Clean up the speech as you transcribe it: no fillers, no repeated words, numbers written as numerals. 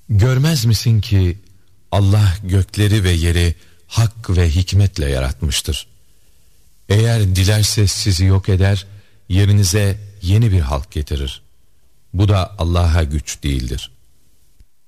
Görmez misin ki Allah gökleri ve yeri hak ve hikmetle yaratmıştır. Eğer dilerse sizi yok eder, yerinize yeni bir halk getirir. Bu da Allah'a güç değildir.